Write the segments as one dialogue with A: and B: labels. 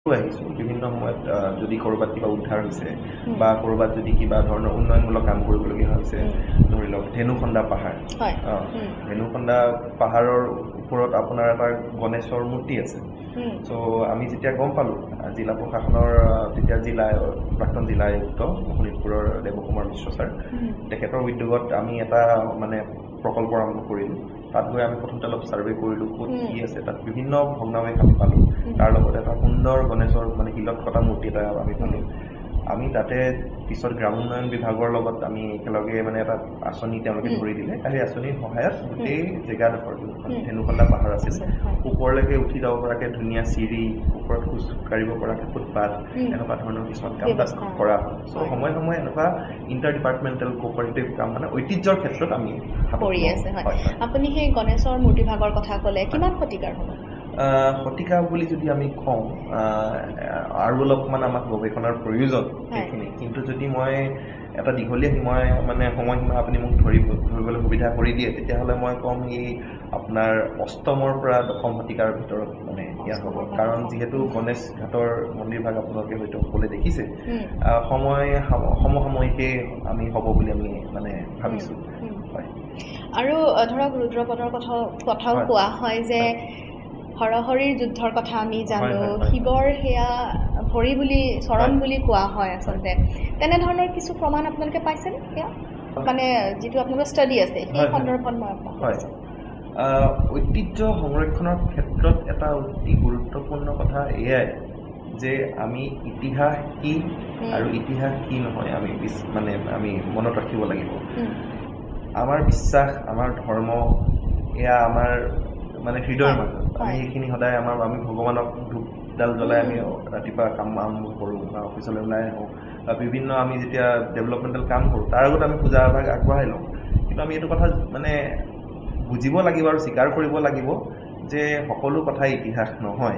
A: আহিছোঁ বিভিন্ন সময়ত যদি ক'ৰবাত কিবা উদ্ধাৰ হৈছে বা ক'ৰবাত যদি কিবা ধৰণৰ উন্নয়নমূলক কাম কৰিবলগীয়া হৈছে ধৰি লওক ধেনুখন্দা পাহাৰ ধেনুখন্দা পাহাৰৰ ওপৰত আপোনাৰ এটা গণেশৰ মূৰ্তি আছে চ' আমি যেতিয়া গম পালোঁ জিলা প্ৰশাসনৰ তেতিয়া প্ৰাক্তন জিলা আয়ুক্ত শোণিতপুৰৰ দেৱকুমাৰ মিশ্ৰ ছাৰ তেখেতৰ উদ্যোগত আমি এটা মানে প্ৰকল্প আৰম্ভ কৰিলোঁ তাত গৈ আমি প্ৰথমতে অলপ ছাৰ্ভে কৰিলোঁ ক'ত কি আছে তাত বিভিন্ন ভগ্নাৱশেষ আমি পালোঁ তাৰ লগতে এটা সুন্দৰ গণেশৰ মানে শিলত কটা মূৰ্তি এটা আমি পালোঁ আমি তাতে পিছত গ্ৰাম উন্নয়ন বিভাগৰ লগত আমি একেলগে মানে এটা আঁচনি তেওঁলোকে ধৰি দিলে আৰু সেই আঁচনিৰ সহায়ত গোটেই জেগাডোখৰ ধেনুখন্দা পাহাৰ আছিল ওপৰলৈকে উঠি যাব পৰাকৈ ধুনীয়া চিৰি ওপৰত খোজ কাঢ়িব পৰাকৈ ফুটপাথ এনেকুৱা ধৰণৰ কিছুমান কাম তাত কৰা হয় চ' সময়ে সময়ে এনেকুৱা ইণ্টাৰ ডিপাৰ্টমেণ্টেল কোঅপাৰেটিভ কাম মানে ঐতিহ্যৰ ক্ষেত্ৰত আমি
B: কৰি আছে আপুনি সেই গণেশৰ মূৰ্তিভাগৰ কথা ক'লে কিমান শতিকাৰ হ'ব
A: শতিকা বুলি যদি আমি কওঁ আৰু অলপমান আমাক গৱেষণাৰ প্ৰয়োজন সেইখিনি কিন্তু যদি মই এটা দীঘলীয়া সময়সীমা আপুনি মোক ধৰিবলৈ সুবিধা কৰি দিয়ে তেতিয়াহ'লে মই ক'ম এই আপোনাৰ অষ্টমৰ পৰা দশম শতিকাৰ ভিতৰত মানে ইয়াত হ'ব কাৰণ যিহেতু গণেশ ঘাটৰ মন্দিৰভাগ আপোনালোকে হয়তো সকলোৱে দেখিছে সমসাময়িকে আমি হ'ব বুলি আমি মানে ভাবিছোঁ হয়
B: আৰু ধৰক ৰুদ্ৰপদৰ কথাও কোৱা হয় যে হৰহৰিৰ যুদ্ধৰ কথা আমি জানো শিৱৰ সেয়া ভৰি বুলি চৰণ বুলি কোৱা হয় আচলতে তেনেধৰণৰ কিছু প্ৰমাণ আপোনালোকে পাইছেনে সেয়া মানে যিটো আপোনালোকৰ ষ্টাডি আছে সেই সন্দৰ্ভত মই আপোনাক
A: ঐতিহ্য সংৰক্ষণৰ ক্ষেত্ৰত এটা অতি গুৰুত্বপূৰ্ণ কথা এয়াই যে আমি ইতিহাস কি আৰু ইতিহাস কি নহয় আমি মনত ৰাখিব লাগিব আমাৰ বিশ্বাস আমাৰ ধৰ্ম এয়া আমাৰ মানে হৃদয়ৰ মাজত আমি সেইখিনি সদায় আমি ভগৱানক ধূপডাল জ্বলাই আমি ৰাতিপুৱা কাম আৰম্ভ কৰোঁ বা অফিচলৈ ওলাই আহোঁ বা বিভিন্ন আমি যেতিয়া ডেভেলপমেণ্টেল কাম কৰোঁ তাৰ আগত আমি পূজা এভাগ আগবঢ়াই লওঁ কিন্তু আমি এইটো কথা মানে বুজিব লাগিব আৰু স্বীকাৰ কৰিব লাগিব যে সকলো কথাই ইতিহাস নহয়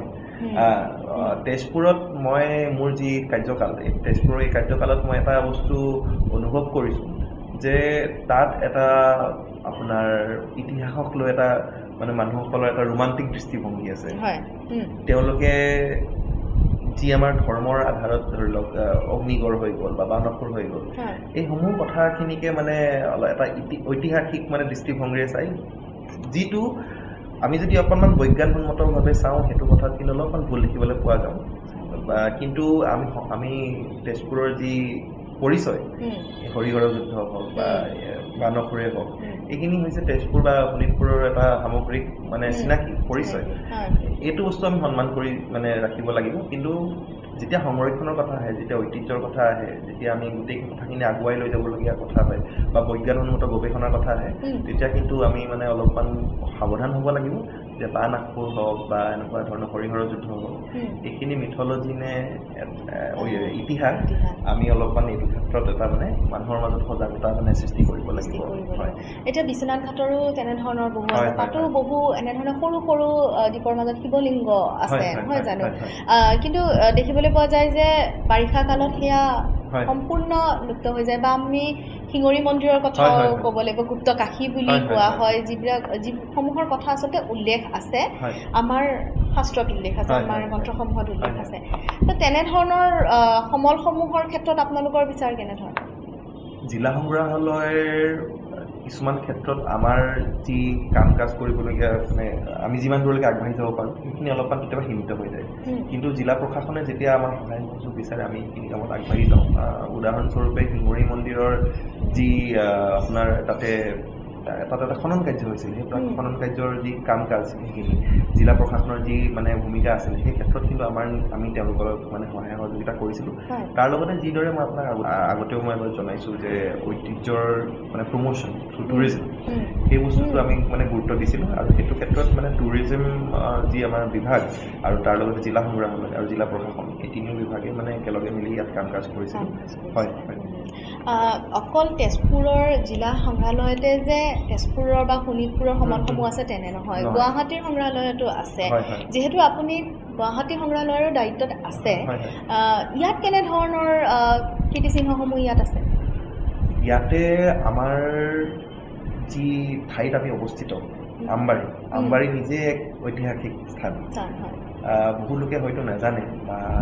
A: তেজপুৰত মই মোৰ যি কাৰ্যকাল তেজপুৰৰ এই কাৰ্যকালত মই এটা বস্তু অনুভৱ কৰিছোঁ যে তাত এটা আপোনাৰ ইতিহাসক লৈ এটা মানে মানুহসকলৰ এটা ৰোমান্টিক দৃষ্টিভংগী আছে তেওঁলোকে যি আমাৰ ধৰ্মৰ আধাৰত ধৰি লওক অগ্নিগড় হৈ গ'ল বা বাণপুৰ হৈ গ'ল এইসমূহ কথাখিনিকে মানে এটা ঐতিহাসিক মানে দৃষ্টিভংগীৰে চাই যিটো আমি যদি অকণমান বৈজ্ঞানসন্মতভাৱে চাওঁ সেইটো কথাত কিন্তু অলপমান ভুল দেখিবলৈ পোৱা যাওঁ কিন্তু আমি তেজপুৰৰ যি পৰিচয় হৰিহৰৰ যুদ্ধ হওক বা বাণপুৰে হওক এইখিনি হৈছে তেজপুৰ বা শোণিতপুৰৰ এটা সামগ্ৰিক মানে চিনাকি পৰিচয় এইটো বস্তু আমি সন্মান কৰি মানে ৰাখিব লাগিব কিন্তু যেতিয়া সংৰক্ষণৰ কথা আহে যেতিয়া ঐতিহ্যৰ কথা আহে যেতিয়া আমি গোটেই কথাখিনি আগুৱাই লৈ যাবলগীয়া কথা হয় বা বৈজ্ঞানসন্মত গৱেষণাৰ কথা আহে তেতিয়া কিন্তু আমি মানে অলপমান সাৱধান হ'ব লাগিব যে বাণপুৰ হওক বা এনেকুৱা ধৰণৰ হৰিহৰৰ যুদ্ধ হওক এইখিনি মিথলজি নে ইতিহাস আমি অলপমান এইটো ক্ষেত্ৰত এটা মানে মানুহৰ মাজত সজাগতা মানে সৃষ্টি কৰিব লাগিব
B: এতিয়া বিশ্বনাথ ঘাটৰো তেনেধৰণৰ বহু আছে তাতো বহু এনেধৰণৰ সৰু সৰু দ্বীপৰ মাজত শিৱলিংগ আছে নহয় জানো কিন্তু দেখিবলৈ পোৱা যায় যে বাৰিষা কালত সেয়া সম্পূৰ্ণ লুপ্ত হৈ যায় বা আমি শিঙৰি মন্দিৰৰ কথাও ক'ব লাগিব গুপ্ত কাশী বুলি কোৱা হয় যিসমূহৰ কথা আচলতে উল্লেখ আছে আমাৰ শাস্ত্ৰত উল্লেখ আছে আমাৰ গ্ৰন্থসমূহত উল্লেখ আছে তো তেনেধৰণৰ সমলসমূহৰ ক্ষেত্ৰত আপোনালোকৰ বিচাৰ কেনেধৰণৰ
A: জিলা সংগ্ৰহালয়ৰ কিছুমান ক্ষেত্ৰত আমাৰ যি কাম কাজ কৰিবলগীয়া মানে আমি যিমান দূৰলৈকে আগবাঢ়ি যাব পাৰোঁ সেইখিনি অলপমান কেতিয়াবা সীমিত হৈ যায় কিন্তু জিলা প্ৰশাসনে যেতিয়া আমাৰ সহায় সহযোগ বিচাৰে আমি সেইখিনি কামত আগবাঢ়ি যাওঁ উদাহৰণস্বৰূপে শিঙৰি মন্দিৰৰ যি আপোনাৰ তাতে এটা খনন কাৰ্য হৈছিল সেই খনন কাৰ্যৰ যি কাম কাজ সেইখিনি জিলা প্ৰশাসনৰ যি মানে ভূমিকা আছিল সেই ক্ষেত্ৰত কিন্তু আমি তেওঁলোকৰ মানে সহায় সহযোগিতা কৰিছিলোঁ তাৰ লগতে যিদৰে মই আপোনাক আগতেও মই এবাৰ জনাইছোঁ যে ঐতিহ্যৰ মানে প্ৰমোশ্যন থ্ৰু টুৰিজম সেই বস্তুটো আমি মানে গুৰুত্ব দিছিলোঁ আৰু সেইটো ক্ষেত্ৰত মানে টুৰিজম যি আমাৰ বিভাগ আৰু তাৰ লগতে জিলা সংগ্ৰহালয় আৰু জিলা প্ৰশাসন এই তিনিও বিভাগে মানে একেলগে মিলি ইয়াত কাম কাজ কৰিছিলোঁ হয়
B: অকল তেজপুৰৰ জিলা সংগ্ৰহালয়তে যে তেজপুৰৰ বা শোণিতপুৰৰ সমলসমূহ আছে তেনে নহয় গুৱাহাটীৰ সংগ্ৰহালয়তো আছে যিহেতু আপুনি গুৱাহাটী সংগ্ৰহালয়ৰ দায়িত্বত আছে ইয়াত কেনেধৰণৰ কীৰ্তিচিহ্নসমূহ ইয়াত আছে
A: ইয়াতে আমাৰ যি ঠাইত আমি অৱস্থিত আমবাৰী নিজে এক ঐতিহাসিক স্থান।
B: স্থান হয়।
A: বহু লোকে হয়তো নাজানে বা